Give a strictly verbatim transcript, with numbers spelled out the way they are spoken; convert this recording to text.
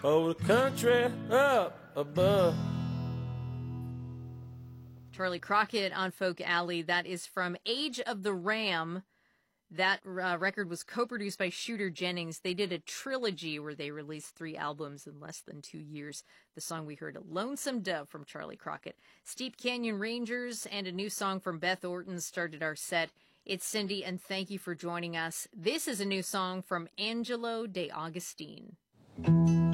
Oh, the country up above. Charlie Crockett on Folk Alley. That is from Age of the Ram. That uh, record was co-produced by Shooter Jennings. They did a trilogy where they released three albums in less than two years. The song we heard, Lonesome Dove from Charlie Crockett. Steep Canyon Rangers and a new song from Beth Orton started our set. It's Cindy, and thank you for joining us. This is a new song from Angelo De Agostine.